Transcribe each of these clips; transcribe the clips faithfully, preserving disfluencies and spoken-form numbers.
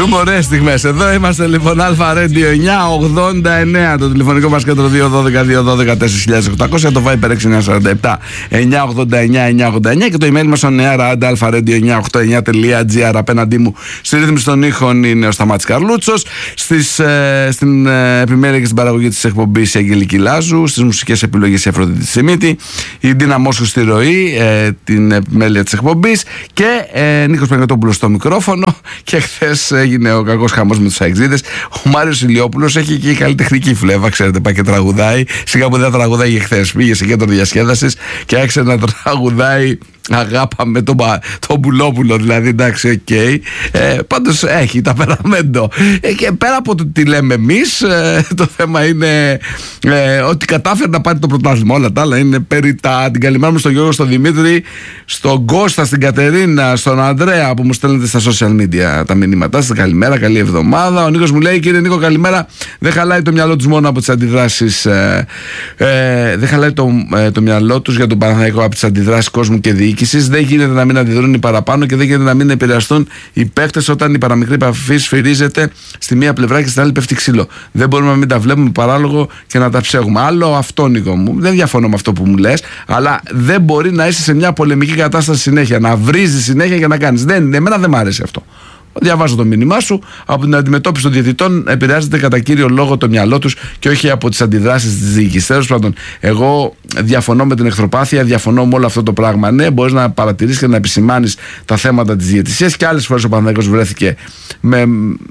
Ζούμε ωραίες στιγμές. Εδώ είμαστε λοιπόν, Αλφα Radio εννιά ογδόντα εννέα. Το τηλεφωνικό μας κέντρο δύο ένα δύο δύο ένα δύο τέσσερα οκτακόσια. Το Viber έξι εννιά τέσσερα επτά εννιά ογδόντα εννέα εννιά ογδόντα εννέα. Και το email μας on air at alfaradio εννιά ογδόντα εννέα τελεία τζι άρ. Απέναντί μου στη ρύθμιση των ήχων είναι ο Σταμάτης Καρλούτσος. Στις, ε, στην ε, επιμέλεια και στην παραγωγή της εκπομπής η Αγγελική Λάζου. Στις μουσικές επιλογές η Αφροδίτη Σιμίτη. Η Ντίνα Μόσχου στη ροή, ε, την επιμέλεια της εκπομπής. Και ε, Νίκος Παγκατόπουλος στο μικρόφωνο. Και χθες έγινε ο κακός χαμός με τους αεξίδες. Ο Μάριος Ηλιόπουλος έχει και καλλιτεχνική φλέβα, ξέρετε, πάει και τραγουδάει. Σιγά που δεν τραγουδάει χθες. Πήγε σε κέντρο διασκέδασης και άρχισε να τραγουδάει αγάπα με τον το Πουλόπουλο, δηλαδή, εντάξει, οκ. Okay. Ε, πάντως έχει ταπεραμέντο. Ε, και πέρα από το τι λέμε εμείς, ε, το θέμα είναι ε, ότι κατάφερε να πάρει το πρωτάθλημα. Όλα τα άλλα είναι περιτά. Την καλημέρα μου στον Γιώργο, στον Δημήτρη, στον Κώστα, στην Κατερίνα, στον Ανδρέα που μου στέλνετε στα social media τα μηνύματά σας. Καλημέρα, καλή εβδομάδα. Ο Νίκος μου λέει, κύριε Νίκο, καλημέρα. Δεν χαλάει το μυαλό τους μόνο από τις αντιδράσεις. Ε, ε, δεν χαλάει το, ε, το μυαλό τους για τον Παναθηναϊκό από τις αντιδράσεις κόσμου και διοίκησης. Δεν γίνεται να μην αντιδρούν οι παραπάνω και δεν γίνεται να μην επηρεαστούν οι παίκτες όταν η παραμικρή επαφή σφυρίζεται στη μία πλευρά και στην άλλη πέφτει ξύλο. Δεν μπορούμε να μην τα βλέπουμε παράλογο και να τα ψέγουμε. Άλλο αυτό, Νίκο μου. Δεν διαφωνώ με αυτό που μου λες, αλλά δεν μπορεί να είσαι σε μια πολεμική κατάσταση συνέχεια, να βρίζεις συνέχεια και να κάνεις. Δεν, εμένα δεν μ' άρεσε αυτό. Διαβάζω το μήνυμά σου. Από την αντιμετώπιση των διαιτητών επηρεάζεται κατά κύριο λόγο το μυαλό τους και όχι από τις αντιδράσεις της διοίκησης. Τέλος πάντων, εγώ διαφωνώ με την εχθροπάθεια, διαφωνώ με όλο αυτό το πράγμα. Ναι, μπορείς να παρατηρήσεις και να επισημάνεις τα θέματα της διαιτησίας και άλλες φορές ο Παναθηναϊκός βρέθηκε με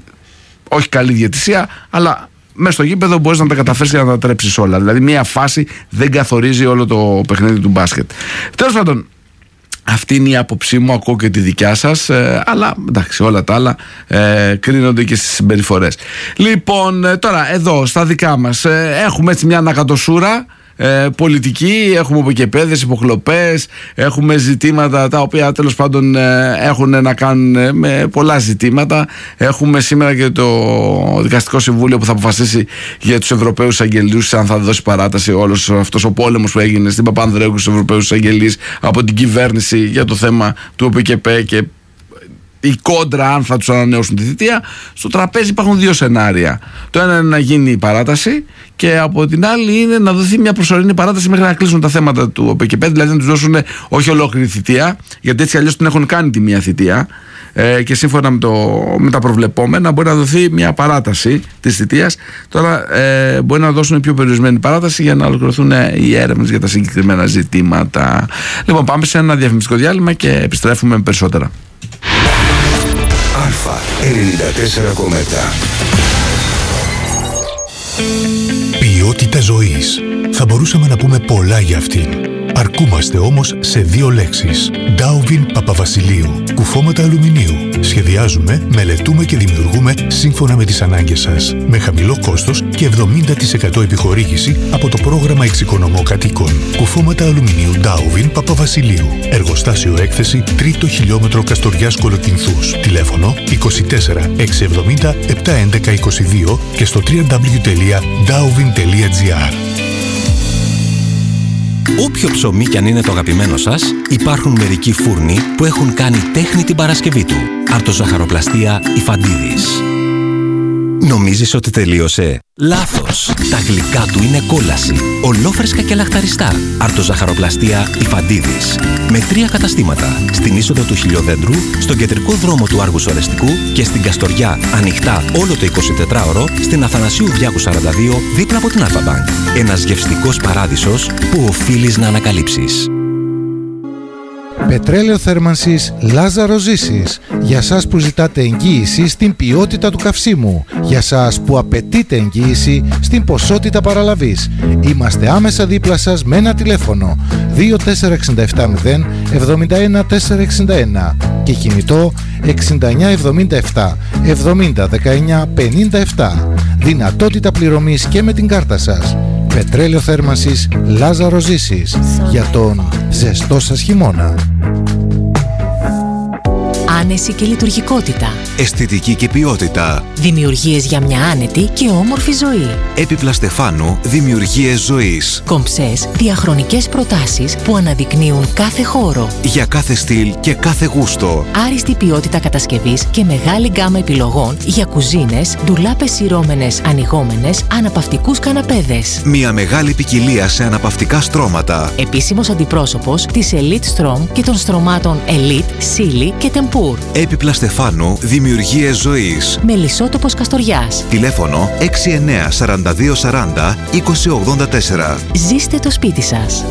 όχι καλή διαιτησία, αλλά μέσα στο γήπεδο μπορείς να τα καταφέρεις και να τα τρέψεις όλα. Δηλαδή, μία φάση δεν καθορίζει όλο το παιχνίδι του μπάσκετ. Τέλος πάντων, αυτή είναι η άποψή μου, ακούω και τη δικιά σας, ε, αλλά εντάξει, όλα τα άλλα ε, κρίνονται και στις συμπεριφορές. Λοιπόν, ε, τώρα εδώ στα δικά μας ε, έχουμε έτσι μια ανακατοσούρα ε, πολιτική, έχουμε υποκεπέδες, υποκλοπές, έχουμε ζητήματα τα οποία τέλος πάντων ε, έχουν να κάνουν ε, με πολλά ζητήματα. Έχουμε σήμερα και το Δικαστικό Συμβούλιο που θα αποφασίσει για τους Ευρωπαίους Αγγελίους αν θα δώσει παράταση όλος αυτός ο πόλεμος που έγινε στην Παπανδρέου και στους Ευρωπαίους Αγγελείς από την κυβέρνηση για το θέμα του ΟΠΚΠ και η κόντρα αν θα τους ανανεώσουν τη θητεία. Στο τραπέζι υπάρχουν δύο σενάρια. Το ένα είναι να γίνει η παράταση και από την άλλη είναι να δοθεί μια προσωρινή παράταση μέχρι να κλείσουν τα θέματα του ΟΠΚΠ, δηλαδή να τους δώσουν όχι ολόκληρη θητεία, γιατί έτσι αλλιώς την έχουν κάνει τη μία θητεία ε, και σύμφωνα με, το, με τα προβλεπόμενα μπορεί να δοθεί μια παράταση της θητείας. Τώρα ε, μπορεί να δώσουν πιο περιορισμένη παράταση για να ολοκληρωθούν οι έρευνες για τα συγκεκριμένα ζητήματα. Λοιπόν, πάμε σε ένα διαφημιστικό διάλειμμα και επιστρέφουμε με περισσότερα. Αλφα ενενήντα τέσσερα κόμμα επτά. Ποιότητα ζωής. Θα μπορούσαμε να πούμε πολλά για αυτήν. Αρκούμαστε όμως σε δύο λέξεις. Ντάουβιν Παπαβασιλείου. Κουφώματα αλουμινίου. Σχεδιάζουμε, μελετούμε και δημιουργούμε σύμφωνα με τις ανάγκες σας. Με χαμηλό κόστος και εβδομήντα τοις εκατό επιχορήγηση από το πρόγραμμα Εξοικονομώ Κατοίκων. Κουφώματα αλουμινίου Ντάουβιν Παπαβασιλείου. Εργοστάσιο έκθεση τρίτο χιλιόμετρο Καστοριάς Κολοκυνθούς. Τηλέφωνο είκοσι τέσσερα εξακόσια εβδομήντα επτακόσια έντεκα είκοσι δύο και στο double-u double-u double-u τελεία ντάουβιν τελεία τζι άρ. Όποιο ψωμί κι αν είναι το αγαπημένο σας, υπάρχουν μερικοί φούρνοι που έχουν κάνει τέχνη την Παρασκευή του. Αρτοζαχαροπλαστεία Ιφαντίδης. Νομίζεις ότι τελείωσε? Λάθος! Τα γλυκά του είναι κόλαση. Ολόφρεσκα και λαχταριστά. Αρτοζαχαροπλαστεία Ιφαντίδης. Με τρία καταστήματα. Στην είσοδο του Χιλιοδέντρου, στον κεντρικό δρόμο του Άργους Ορεστικού και στην Καστοριά, ανοιχτά όλο το εικοσιτετράωρο, στην Αθανασίου Διάκου σαράντα δύο, δίπλα από την Αλφα-Μπανκ. Ένας γευστικός παράδεισος που οφείλεις να ανακαλύψεις. Πετρέλαιο θέρμανσης Λάζαρο Ζήσης. Για σας που ζητάτε εγγύηση στην ποιότητα του καυσίμου. Για σας που απαιτείτε εγγύηση στην ποσότητα παραλαβής. Είμαστε άμεσα δίπλα σας με ένα τηλέφωνο δύο τέσσερα έξι επτά μηδέν εβδομήντα ένα τετρακόσια εξήντα ένα και κινητό εξήντα εννιά εβδομήντα επτά εβδομήντα δεκαεννιά πενήντα επτά. Δυνατότητα πληρωμής και με την κάρτα σας. Πετρέλαιο θέρμανσης Λάζαρο Ζήσης. Για τον ζεστό σας χειμώνα. άνεση και λειτουργικότητα. Αισθητική και ποιότητα. Δημιουργίες για μια άνετη και όμορφη ζωή. Έπιπλα Στεφάνου, δημιουργίες ζωής. Κομψές, διαχρονικές προτάσεις που αναδεικνύουν κάθε χώρο. Για κάθε στυλ και κάθε γούστο. Άριστη ποιότητα κατασκευής και μεγάλη γκάμα επιλογών για κουζίνες, ντουλάπες σειρώμενες, ανοιγόμενες, αναπαυτικούς καναπέδες. Μια μεγάλη ποικιλία σε αναπαυτικά στρώματα. Επίσημος αντιπρόσωπος της Elite Strom και των στρωμάτων Elite, Silly και Tempur. Έπιπλα Στεφάνου, δημιουργίες ζωής. Μελισσότοπος Καστοριάς. Τηλέφωνο έξι εννέα σαράντα δύο σαράντα είκοσι ογδόντα τέσσερα. Ζήστε το σπίτι σας.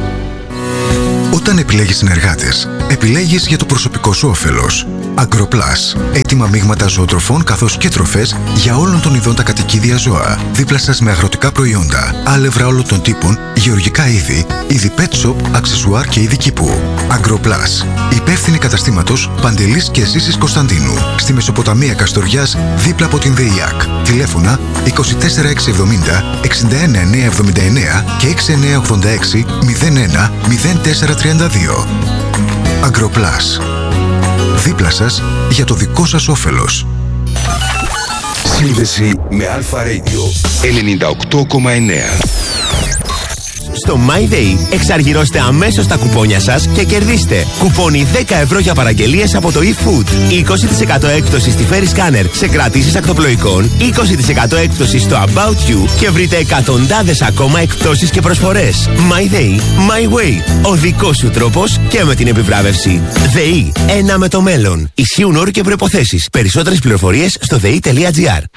Όταν επιλέγεις συνεργάτες, επιλέγεις για το προσωπικό σου όφελος. Agroplus. Έτοιμα μείγματα ζωοτροφών καθώς και τροφές για όλων των ειδών τα κατοικίδια ζώα. Δίπλα σας με αγροτικά προϊόντα, άλευρα όλων των τύπων, γεωργικά είδη, είδη pet shop, αξεσουάρ και είδη κήπου. Agroplus. Υπεύθυνη καταστήματος Παντελής και Ζήσης Κωνσταντίνου. Στη Μεσοποταμία Καστοριάς, δίπλα από την ΔΕΙΑΚ. Τηλέφωνα είκοσι τέσσερα εξακόσια εβδομήντα εξήντα ένα εννιακόσια εβδομήντα εννέα και έξι εννιακόσια ογδόντα έξι μηδέν ένα μηδέν τέσσερα τριάντα δύο. Agroplus. Δίπλα σας για το δικό σας όφελος. Σύνδεση με Alpha Radio ενενήντα οκτώ κόμμα εννέα. Στο MyDay εξαργυρώστε αμέσως τα κουπόνια σας και κερδίστε κουπόνι δέκα ευρώ για παραγγελίες από το eFood, είκοσι τοις εκατό έκπτωση στη Ferry Scanner σε κρατήσεις ακτοπλοϊκών, είκοσι τοις εκατό έκπτωση στο About You και βρείτε εκατοντάδες ακόμα εκπτώσεις και προσφορές. MyDay, My Way. Ο δικός σου τρόπος και με την επιβράβευση. ΔΕΗ, ένα με το μέλλον. Ισχύουν όροι και προϋποθέσεις. Περισσότερες πληροφορίες στο δε ι τελεία τζι άρ.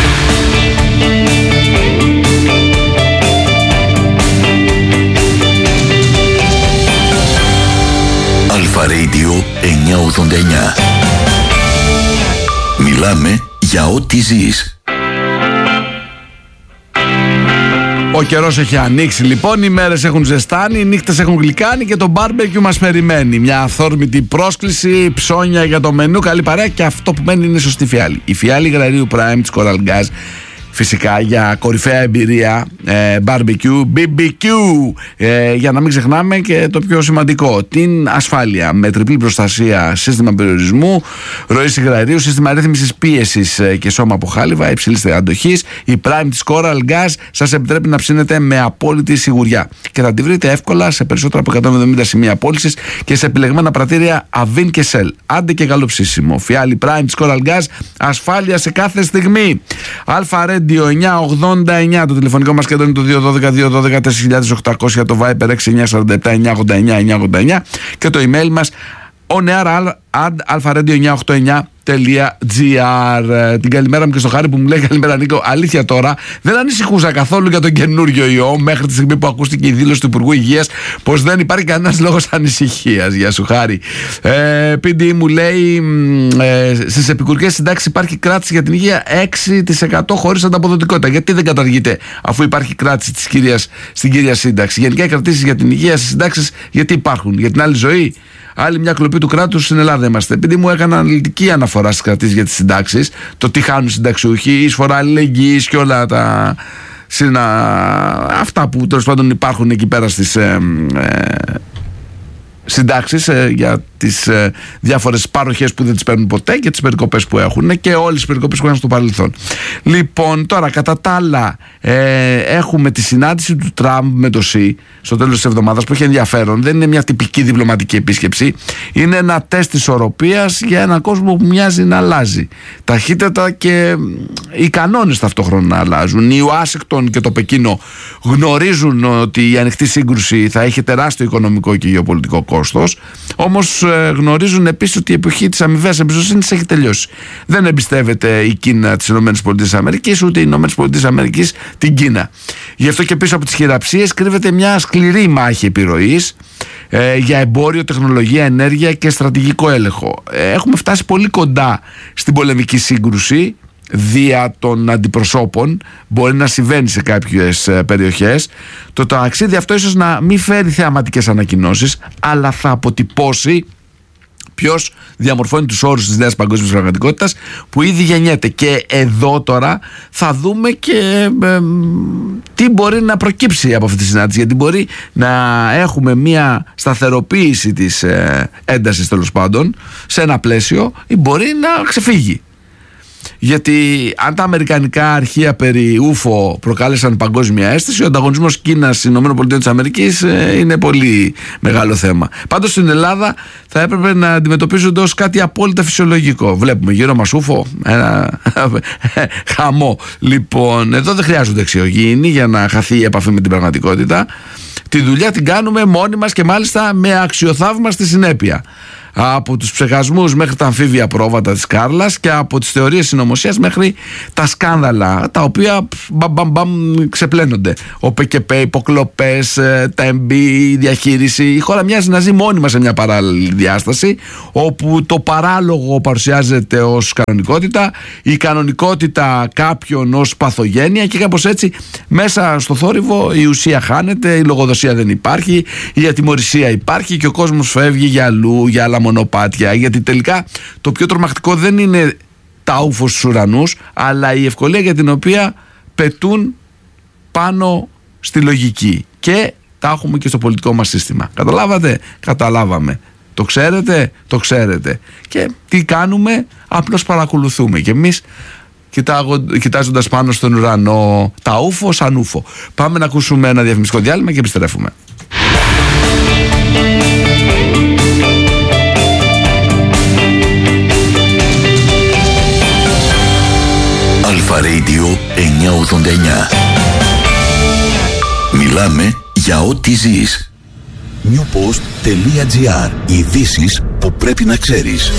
Alpha Radio εννιακόσια ογδόντα εννέα. Μιλάμε για ό,τι ζεις. Ο καιρός έχει ανοίξει λοιπόν, οι μέρες έχουν ζεστάνει, οι νύχτες έχουν γλυκάνει και το μπάρμπεκιου μας περιμένει. Μια αυθόρμητη πρόσκληση, ψώνια για το μενού, καλή παρέα και αυτό που μένει είναι σωστή φιάλη. Η φιάλη Γραρίου Prime της Coral Gas. Φυσικά για κορυφαία εμπειρία, ε, barbecue, μπι μπι κιου, ε, για να μην ξεχνάμε και το πιο σημαντικό, την ασφάλεια με τριπλή προστασία, σύστημα περιορισμού, ροής υγραρίου, σύστημα ρύθμισης πίεσης ε, και σώμα από χάλιβα υψηλής αντοχής. Η Prime της Coral Gas σας επιτρέπει να ψήνετε με απόλυτη σιγουριά και θα τη βρείτε εύκολα σε περισσότερα από εκατόν εβδομήντα σημεία πώλησης και σε επιλεγμένα πρατήρια Avin και Shell. Άντε και καλό ψήσιμο. Φιάλη Prime της Coral Gas, ασφάλεια σε κάθε στιγμή. Αλφα εννιακόσια ογδόντα εννέα το τηλεφωνικό μας κέντρο είναι το δύο ένα δύο, δύο ένα δύο, τέσσερα οκτακόσια, το Viber έξι εννιά τέσσερα επτά εννιακόσια ογδόντα εννέα εννιακόσια ογδόντα εννέα και το email μας oneair at alpha radio εννιακόσια ογδόντα εννέα τελεία τζι άρ. Την καλημέρα μου και στο Χάρη που μου λέει καλημέρα Νίκο. Αλήθεια τώρα, δεν ανησυχούσα καθόλου για τον καινούριο ιό μέχρι τη στιγμή που ακούστηκε η δήλωση του Υπουργού Υγείας πως δεν υπάρχει κανένας λόγος ανησυχίας. Γεια σου Χάρη. Ε, πι ντι μου λέει ε, στις επικουρικές συντάξεις υπάρχει κράτηση για την υγεία έξι τοις εκατό χωρίς ανταποδοτικότητα. Γιατί δεν καταργείται αφού υπάρχει κράτηση της κυρίας, στην κυρία σύνταξη? Γενικά οι κρατήσεις για την υγεία στις συντάξεις γιατί υπάρχουν? Για την άλλη ζωή? Άλλη μια κλοπή του κράτους στην Ελλάδα είμαστε. Επειδή μου έκανα αναλυτική αναφορά στις κρατήσεις για τις συντάξεις, το τι χάνουν οι συνταξιούχοι, η εισφορά αλληλεγγύης και όλα τα συνα... αυτά που τέλος πάντων υπάρχουν εκεί πέρα στις ε, ε, συντάξεις ε, για τις ε, διάφορες παροχές που δεν τις παίρνουν ποτέ και τις περικοπές που έχουν και όλες τις περικοπές που έχουν στο παρελθόν. Λοιπόν, τώρα κατά τα άλλα ε, έχουμε τη συνάντηση του Τραμπ με το ΣΥ στο τέλος της εβδομάδας που έχει ενδιαφέρον. Δεν είναι μια τυπική διπλωματική επίσκεψη, είναι ένα τεστ ισορροπίας για έναν κόσμο που μοιάζει να αλλάζει ταχύτατα και οι κανόνες ταυτόχρονα να αλλάζουν. Η Ουάσιγκτον και το Πεκίνο γνωρίζουν ότι η ανοιχτή σύγκρουση θα έχει τεράστιο οικονομικό και γεωπολιτικό κόστος, όμως γνωρίζουν επίσης ότι η εποχή της αμοιβαίας εμπιστοσύνης έχει τελειώσει. Δεν εμπιστεύεται η Κίνα τις ΗΠΑ ούτε οι ΗΠΑ την Κίνα. Γι' αυτό και πίσω από τις χειραψίες κρύβεται μια σκληρή μάχη επιρροής ε, για εμπόριο, τεχνολογία, ενέργεια και στρατηγικό έλεγχο. Ε, έχουμε φτάσει πολύ κοντά στην πολεμική σύγκρουση δια των αντιπροσώπων. Μπορεί να συμβαίνει σε κάποιες ε, περιοχές. Το ταξίδι αυτό ίσως να μην φέρει θεαματικές ανακοινώσεις, αλλά θα αποτυπώσει ποιος διαμορφώνει τους όρους της νέας παγκόσμιας πραγματικότητας που ήδη γεννιέται. Και εδώ τώρα θα δούμε και ε, τι μπορεί να προκύψει από αυτή τη συνάντηση, γιατί μπορεί να έχουμε μια σταθεροποίηση της ε, έντασης τέλος πάντων σε ένα πλαίσιο, ή μπορεί να ξεφύγει. Γιατί αν τα αμερικανικά αρχεία περί ούφο προκάλεσαν παγκόσμια αίσθηση, ο ανταγωνισμός Κίνας ΗΠΑ είναι πολύ μεγάλο θέμα. Πάντως στην Ελλάδα θα έπρεπε να αντιμετωπίζονται ως κάτι απόλυτα φυσιολογικό. Βλέπουμε γύρω μας ούφο, ένα χαμό. Λοιπόν, εδώ δεν χρειάζονται αξιογήινοι για να χαθεί η επαφή με την πραγματικότητα. Τη δουλειά την κάνουμε μόνοι μας και μάλιστα με αξιοθαύμαστη συνέπεια. Από τους ψεχασμούς μέχρι τα αμφίβια πρόβατα της Κάρλας και από τις θεωρίες συνωμοσίας μέχρι τα σκάνδαλα, τα οποία μπαμ, μπαμ, μπαμ, ξεπλένονται. Ο ΠΚΠ, υποκλοπές, τα εμ μπι, η διαχείριση. Η χώρα μοιάζει να ζει μόνιμα σε μια παράλληλη διάσταση, όπου το παράλογο παρουσιάζεται ως κανονικότητα, η κανονικότητα κάποιον ως παθογένεια, και κάπως έτσι μέσα στο θόρυβο η ουσία χάνεται, η λογοδοσία δεν υπάρχει, η ατιμωρησία υπάρχει και ο κόσμος φεύγει για αλλού, για άλλα μονοπάτια, γιατί τελικά το πιο τρομακτικό δεν είναι τα ούφο στους ουρανούς, αλλά η ευκολία για την οποία πετούν πάνω στη λογική, και τα έχουμε και στο πολιτικό μας σύστημα. Καταλάβατε? Καταλάβαμε. Το ξέρετε? Το ξέρετε. Και τι κάνουμε? Απλώς παρακολουθούμε και εμείς, κοιτάζοντας πάνω στον ουρανό, τα ούφο σαν ούφο. Πάμε να ακούσουμε ένα διαφημιστικό διάλειμμα και επιστρέφουμε. Αλφα Radio εννιακόσια ογδόντα εννιά. Μιλάμε για ό,τι ζεις. newpost.gr. Ειδήσεις που πρέπει να ξέρεις.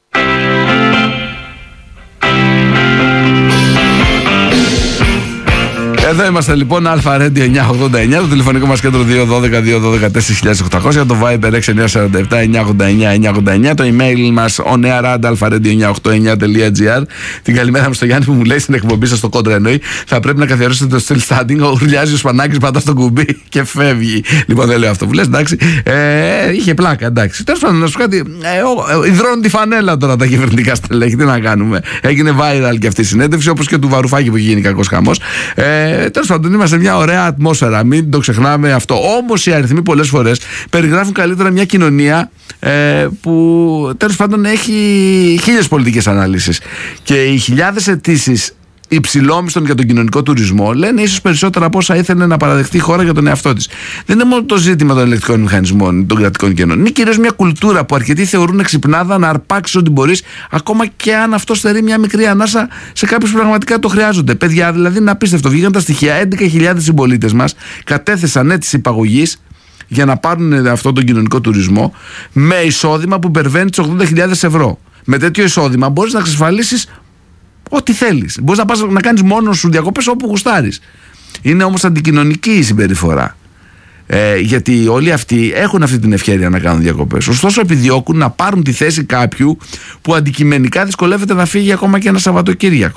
Εδώ είμαστε λοιπόν, Αλφα Radio εννιακόσια ογδόντα εννιά, το τηλεφωνικό μας κέντρο δύο ένα δύο δύο ένα δύο τέσσερα χιλιάδες οκτακόσια, το Viber έξι εννιά τέσσερα επτά εννιακόσια ογδόντα εννιά εννιακόσια ογδόντα εννιά, το email μας onearad alpha-radio εννιακόσια ογδόντα εννιά τελεία gr. Την καλημέρα μου στο Γιάννη που μου λέει στην εκπομπή σας, στο κόντρα εννοεί, θα πρέπει να καθιερώσετε το still standing, ουρλιάζει ο Σπανάκης, πατά στο κουμπί και φεύγει. Λοιπόν, δεν λέω αυτό που λες, εντάξει, ε, είχε πλάκα, εντάξει. Τέλος πάντων, να σου κάτι, ε, υδρώνουν τη φανέλα τώρα τα κυβερνητικά στελέχη, τι να κάνουμε. Έγινε viral και αυτή η συνέντευξη, όπως και του Βαρουφάκη που γίνει κακός χαμός. Ε, Τέλος πάντων, είμαστε σε μια ωραία ατμόσφαιρα, μην το ξεχνάμε αυτό. Όμως οι αριθμοί πολλές φορές περιγράφουν καλύτερα μια κοινωνία ε, που τέλος πάντων έχει χίλιες πολιτικές αναλύσεις. Και οι χιλιάδες αιτήσεις υψηλόμισθων για τον κοινωνικό τουρισμό λένε ίσως περισσότερα από όσα ήθελε να παραδεχτεί η χώρα για τον εαυτό της. Δεν είναι μόνο το ζήτημα των ελεκτικών μηχανισμών, των κρατικών κενών. Είναι κυρίως μια κουλτούρα που αρκετοί θεωρούν εξυπνάδα να αρπάξεις ό,τι μπορείς, ακόμα και αν αυτό στερεί μια μικρή ανάσα σε κάποιους που πραγματικά το χρειάζονται. Παιδιά, δηλαδή είναι απίστευτο. Βγήκαν τα στοιχεία, έντεκα χιλιάδες συμπολίτες μας κατέθεσαν αίτηση υπαγωγής για να πάρουν αυτόν τον κοινωνικό τουρισμό με εισόδημα που υπερβαίνει τις ογδόντα χιλιάδες ευρώ. Με τέτοιο εισόδημα μπορείς να εξασφαλίσεις ό,τι θέλεις. Μπορείς να πας να κάνεις μόνος σου διακοπές όπου γουστάρεις. Είναι όμως αντικοινωνική η συμπεριφορά. Ε, γιατί όλοι αυτοί έχουν αυτή την ευκαιρία να κάνουν διακοπές. Ωστόσο, επιδιώκουν να πάρουν τη θέση κάποιου που αντικειμενικά δυσκολεύεται να φύγει ακόμα και ένα Σαββατοκύριακο.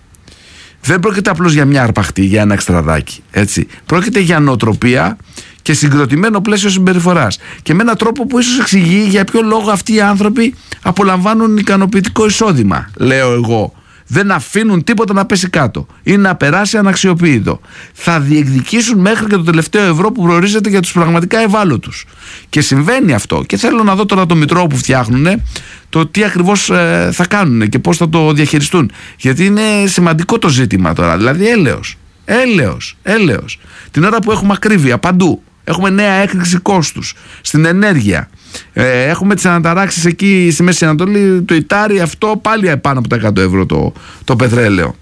Δεν πρόκειται απλώς για μια αρπαχτή, για ένα εξτραδάκι. Έτσι. Πρόκειται για νοοτροπία και συγκροτημένο πλαίσιο συμπεριφοράς. Και με έναν τρόπο που ίσως εξηγεί για ποιο λόγο αυτοί οι άνθρωποι απολαμβάνουν ικανοποιητικό εισόδημα, λέω εγώ. Δεν αφήνουν τίποτα να πέσει κάτω ή να περάσει αναξιοποιητό. Θα διεκδικήσουν μέχρι και το τελευταίο ευρώ που προορίζεται για τους πραγματικά ευάλωτους. Και συμβαίνει αυτό. Και θέλω να δω τώρα το μητρό που φτιάχνουν, το τι ακριβώς ε, θα κάνουν και πώς θα το διαχειριστούν. Γιατί είναι σημαντικό το ζήτημα τώρα. Δηλαδή έλεος, έλεος, έλεος. Την ώρα που έχουμε ακρίβεια παντού. Έχουμε νέα έκρηξη κόστους στην ενέργεια. Ε, έχουμε τις αναταράξεις εκεί στη Μέση Ανατολή, το Ιτάρι, αυτό πάλι πάνω από τα εκατό ευρώ το, το πετρέλαιο.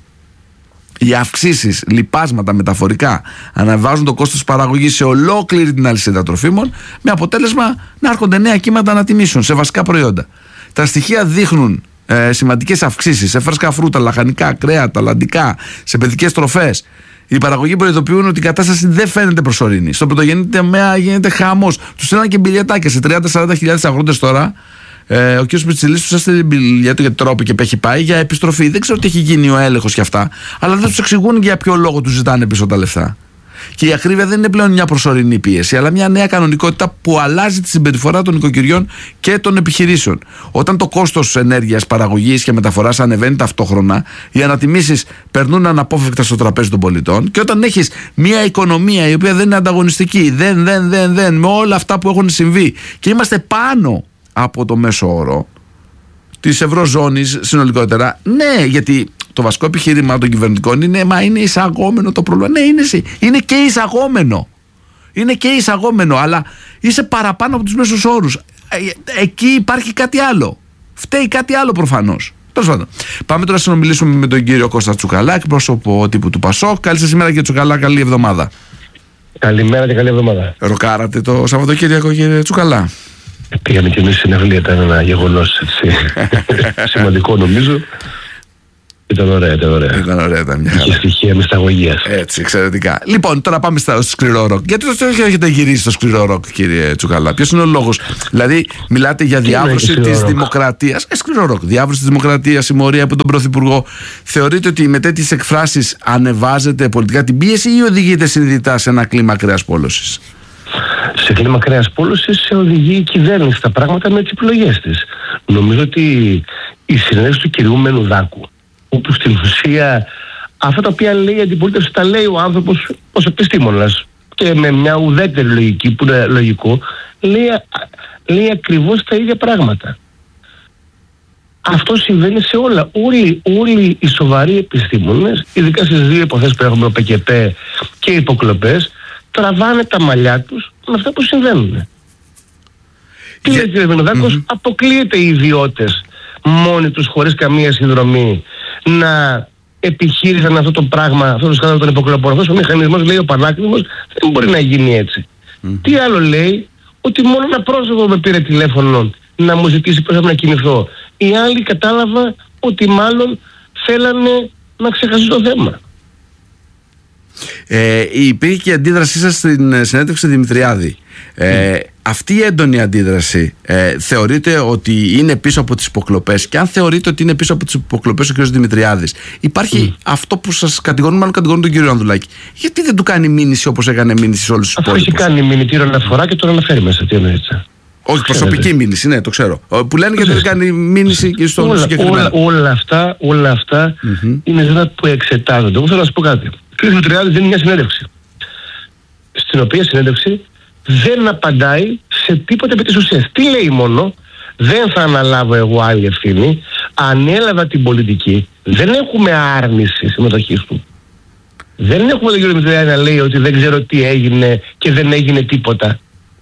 Οι αυξήσεις, λιπάσματα μεταφορικά αναβάζουν το κόστος παραγωγής σε ολόκληρη την αλυσίδα τροφίμων, με αποτέλεσμα να έρχονται νέα κύματα ανατιμήσεων σε βασικά προϊόντα. Τα στοιχεία δείχνουν ε, σημαντικές αυξήσεις σε φρέσκα φρούτα, λαχανικά, κρέατα, λαντικά, σε παιδικές τροφές. Οι παραγωγοί προειδοποιούν ότι η κατάσταση δεν φαίνεται προσωρινή. Στο πρωτογενή τομέα γίνεται χαμός. Τους στέλναν και μπιλιετάκια σε τριάντα με σαράντα χιλιάδες αγρότες τώρα. Ε, ο κ. Πιτσιλής τους έστειλε μπιλιέτο για τρόπο και έχει πάει για επιστροφή. Δεν ξέρω τι έχει γίνει ο έλεγχος και αυτά, αλλά δεν τους εξηγούν για ποιο λόγο τους ζητάνε πίσω τα λεφτά. Και η ακρίβεια δεν είναι πλέον μια προσωρινή πίεση, αλλά μια νέα κανονικότητα που αλλάζει τη συμπεριφορά των οικοκυριών και των επιχειρήσεων. Όταν το κόστος ενέργειας, παραγωγής και μεταφοράς ανεβαίνει ταυτόχρονα, οι ανατιμήσεις περνούν αναπόφευκτα στο τραπέζι των πολιτών, και όταν έχεις μια οικονομία η οποία δεν είναι ανταγωνιστική, δεν, δεν, δεν, δεν, με όλα αυτά που έχουν συμβεί, και είμαστε πάνω από το μέσο όρο της Ευρωζώνης συνολικότερα, ναι, γιατί το βασικό επιχείρημα των κυβερνητικών είναι, μα είναι εισαγόμενο το πρόβλημα. Ναι, είναι, είναι και εισαγόμενο. Είναι και εισαγόμενο, αλλά είσαι παραπάνω από τους μέσους όρους. Ε, εκεί υπάρχει κάτι άλλο. Φταίει κάτι άλλο προφανώς. Τέλος πάντων. Πάμε τώρα να συνομιλήσουμε με τον κύριο Κώστα Τσουκαλά, εκπρόσωπο τύπου του Πασόκ. Καλή σας σήμερα, κύριε Τσουκαλά, καλή εβδομάδα. Καλημέρα και καλή εβδομάδα. Ροκάρατε το Σαββατοκύριακο, κύριε Τσουκαλά? Πήγαμε και εμείς συναυλία, ήταν ένα γεγονός σημαντικό νομίζω. Ήταν ωραία, ήταν ωραία. Ήταν ωραία, ήταν μια χαρά. Είχε στοιχεία μυσταγωγίας. Έτσι, εξαιρετικά. Λοιπόν, τώρα πάμε στο σκληρό ροκ. Γιατί το έχετε γυρίσει στο σκληρό ροκ, κύριε Τσουκαλά? Ποιος είναι ο λόγος? Δηλαδή, μιλάτε για διάβρωση της δημοκρατίας. Ε, σκληρό ροκ. Διάβρωση της δημοκρατίας, συμμορία από τον Πρωθυπουργό. Θεωρείτε ότι με τέτοιες εκφράσεις ανεβάζετε πολιτικά την πίεση ή οδηγείτε συνειδητά σε ένα κλίμα ακραίας πόλωσης? Σε κλίμα ακραίας πόλωσης σε οδηγεί η κυβέρνηση τα πράγματα με τις επιλογές της. Νομίζω ότι η συνέντευξη του κυρίου Μενουδάκου, όπου στην ουσία αυτά τα οποία λέει η αντιπολίτευση τα λέει ο άνθρωπος ως επιστήμονας και με μια ουδέτερη λογική που είναι λογικό, λέει, λέει ακριβώς τα ίδια πράγματα. Αυτό συμβαίνει σε όλα. Όλοι, όλοι οι σοβαροί επιστήμονες, ειδικά στις δύο υποθέσεις που έχουμε, ο ΠΚΠ και οι υποκλοπές, τραβάνε τα μαλλιά τους με αυτά που συμβαίνουν. Τι λέει ο κ. Μενουδάκος? Mm-hmm. Αποκλείεται οι ιδιώτες μόνοι τους, χωρίς καμία συνδρομή, να επιχείρησαν αυτό το πράγμα, αυτό το σκάνδαλο των υποκλοπών. Αυτός ο μηχανισμός, λέει ο Πανάκριβος, δεν μπορεί να γίνει έτσι. Mm. Τι άλλο λέει? Ότι μόνο ένα πρόσωπο με πήρε τηλέφωνο να μου ζητήσει πώς να κινηθώ. Οι άλλοι κατάλαβα ότι μάλλον θέλανε να ξεχάσουν το θέμα. Ε, υπήρχε και η αντίδρασή σας στην συνέντευξη Δημητριάδη. Ε, mm. Αυτή η έντονη αντίδραση ε, θεωρείτε ότι είναι πίσω από τις υποκλοπές? Και αν θεωρείτε ότι είναι πίσω από τις υποκλοπές ο κ. Δημητριάδης, υπάρχει mm. αυτό που σας κατηγορούν, μάλλον κατηγορούν τον κύριο Ανδρουλάκη, γιατί δεν του κάνει μήνυση όπως έκανε μήνυση σε όλους τους υπόλοιπους? Αυτό έχει κάνει μηνυτήριο αναφορά και τον αναφέρει μέσα. Τι εννοείται? Όχι, προσωπική μήνυση, ναι, το ξέρω. Που λένε γιατί δεν κάνει μήνυση και στο όλα, συγκεκριμένο. Όλα, όλα αυτά, όλα αυτά mm-hmm. είναι ζητήματα που εξετάζονται. Εγώ θέλω να σας πω κάτι. Ο κ. Δημητριάδης δίνει μια συνέντευξη, στην οποία συνέντευξη δεν απαντάει σε τίποτα επί της ουσίας. Τι λέει μόνο? Δεν θα αναλάβω εγώ άλλη ευθύνη. Ανέλαβα την πολιτική. Δεν έχουμε άρνηση συμμετοχής του. Δεν έχουμε τον κύριο Δημητριάδη να λέει ότι δεν ξέρω τι έγινε και δεν έγινε τίποτα.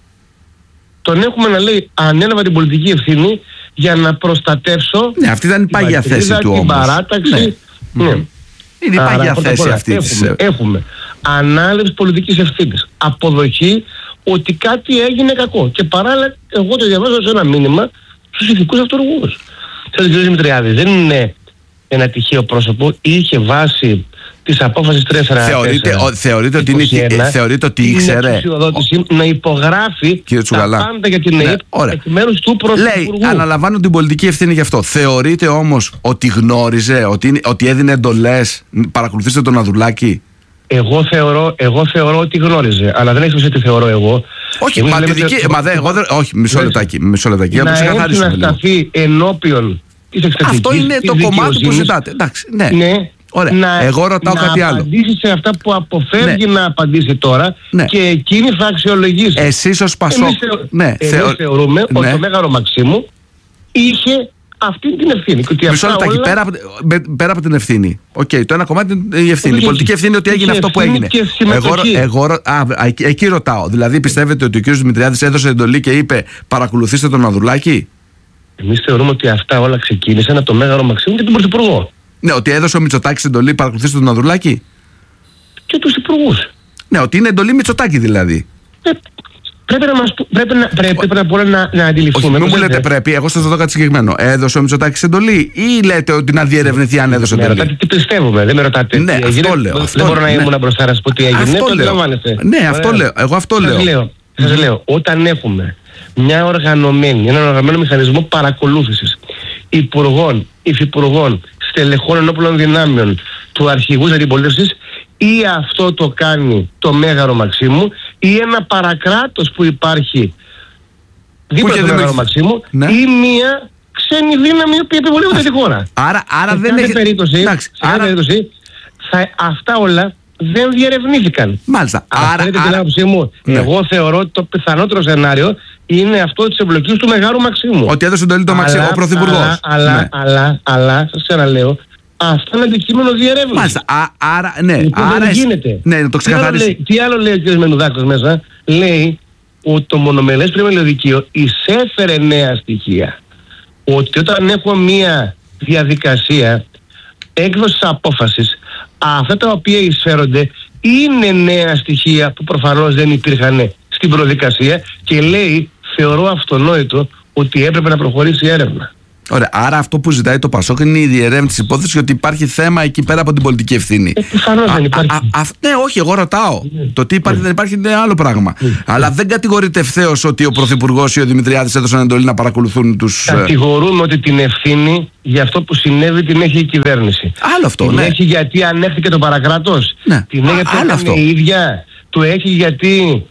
Τον έχουμε να λέει ανέλαβα την πολιτική ευθύνη για να προστατεύσω. Ναι, αυτή ήταν η πάγια θέση του όμως. Την παράταξη. Ναι. Ναι. Είναι η πάγια θέση αυτή. Έχουμε, έχουμε ανάληψη πολιτικής ευθύνης. Αποδοχή ότι κάτι έγινε κακό. Και παράλληλα, εγώ το διαβάζω σε ένα μήνυμα στους ηθικούς αυτοργούς. Θέλω ο κ. Δημητριάδης δεν είναι ένα τυχαίο πρόσωπο, είχε βάση της απόφασης τρία Θεωρείτε, θεωρείτε, ότι, είναι, θεωρείτε ότι ήξερε ο... να υπογράφει τα πάντα για την ΕΕΠ ναι, εκ μέρους του Πρωθυπουργού. Λέει, αναλαμβάνω την πολιτική ευθύνη γι' αυτό. Θεωρείτε όμως ότι γνώριζε, ότι, ότι έδινε εντολές? Παρακολουθήστε τον Ανδρουλάκη? Εγώ θεωρώ, εγώ θεωρώ ότι γνώριζε, αλλά δεν έχει σημασία τι θεωρώ εγώ. Όχι, μα τη δική, μα δε, εγώ δεν, όχι, μισό λεπτάκι, μισό λεπτάκι, να έρθει να σταθεί ενώπιον της εξεταστικής. Αυτό είναι το κομμάτι που ζητάτε. Εντάξει, ναι. ναι. Ωραία. Να, εγώ ρωτάω να κάτι άλλο. Να απαντήσει σε αυτά που αποφεύγει ναι. να απαντήσει τώρα ναι. και εκείνη θα αξιολογήσει. Εσείς ως Πασόκ. Εμείς, θεω... ναι, εμείς θεω... θεωρούμε ναι. ότι το Μέγαρο Μαξίμου είχε αυτή την ευθύνη. Μισό λεπτάκι, όλα... πέρα, πέρα από την ευθύνη. Οκ, okay, το ένα κομμάτι είναι η ευθύνη. Η πολιτική ευθύνη ότι έγινε αυτό που έγινε. Εγώ, εγώ, α, εκεί ρωτάω. Δηλαδή πιστεύετε ότι ο κ. Δημητριάδης έδωσε εντολή και είπε παρακολουθήστε τον Ανδρουλάκη? Εμείς θεωρούμε ότι αυτά όλα ξεκίνησαν από το Μέγαρο Μαξίμου και τον Πρωθυπουργό. Ναι, ότι έδωσε ο Μητσοτάκης εντολή παρακολουθήστε τον Ανδρουλάκη. Και τους υπουργούς. Ναι, ότι είναι εντολή Μητσοτάκη δηλαδή. Ε, πρέπει να μας πρέπει να, πρέπει, πρέπει να, πρέπει να, να αντιληφθούμε. Όχι, μην μου λέτε πρέπει, εγώ σας ρωτώ κάτι συγκεκριμένο. Έδωσε ο Μητσοτάκης εντολή ή λέτε ότι να διερευνηθεί αν έδωσε εντολή? Με ρωτάτε τι πιστεύουμε, δεν με ρωτάτε ναι, τι αυτό έγινε. λέω, δεν αυτό, μπορώ να ήμουν ναι. μπροστά να σας πω τι έγινε. Αυτό το λέω. Ναι, Ωραία. αυτό λέω. Εγώ αυτό σας λέω. λέω. Mm. Σας λέω, όταν έχουμε μια οργανωμένη, έναν οργανωμένο μηχανισμό παρακολούθησης υπουργών, υφυπουργών, στελεχών ενόπλων δυνάμεων, του αρχηγού της αντιπολίτευσης, ή αυτό το κάνει το Μέγαρο Μαξίμου ή ένα παρακράτος που υπάρχει δίπλα στο Μέγαρο Μαξίμου, ναι, ή μία ξένη δύναμη η οποία επιβολεύεται τη χώρα. Άρα, άρα σε δεν κάθε έχει... περίπτωση, Εντάξει, σε κάθε άρα... περίπτωση θα, αυτά όλα δεν διερευνήθηκαν. Μάλιστα. Άρα, άρα, την άποψή μου, ναι, εγώ θεωρώ ότι το πιθανότερο σενάριο είναι αυτό της εμπλοκής του Μεγάρου Μαξίμου. Ότι έδωσε εντολή το Μαξίμου, ο Πρωθυπουργός. Αλλά, αλλά, ναι, αλλά, αλλά, σας ξαναλέω, αυτό είναι αντικείμενο διερεύνηση. Μάλιστα. Α, άρα, ναι. Λοιπόν, άρα, δεν γίνεται. Ναι, να το ξεκαθαρίσει. Τι άλλο λέει ο κ. Μενουδάκος μέσα? Λέει ότι το μονομελές πλημελιωδικείο εισέφερε νέα στοιχεία. Ότι όταν έχω μία διαδικασία έκδοσης απόφασης, αυτά τα οποία εισφέρονται είναι νέα στοιχεία που προφανώς δεν υπήρχαν στην προδικασία, και λέει, θεωρώ αυτονόητο ότι έπρεπε να προχωρήσει η έρευνα. Ωραία. Άρα αυτό που ζητάει το Πασόκ είναι η διερεύνηση της υπόθεσης, ότι υπάρχει θέμα εκεί πέρα από την πολιτική ευθύνη. Ε, πιθανώς δεν υπάρχει. Α, α, α, ναι, όχι, εγώ ρωτάω. Mm. Το τι υπάρχει, mm. δεν υπάρχει είναι άλλο πράγμα. Mm. Αλλά δεν κατηγορείται ευθέως ότι ο Πρωθυπουργός ή ο Δημητριάδης έδωσαν εντολή να παρακολουθούν τους. Κατηγορούμε ότι την ευθύνη για αυτό που συνέβη την έχει η κυβέρνηση. Άλλο αυτό, την ναι. έχει γιατί ανέχθηκε το παρακράτος. Ναι. Την έχει γιατί άλλο αυτό. η ίδια. Το έχει γιατί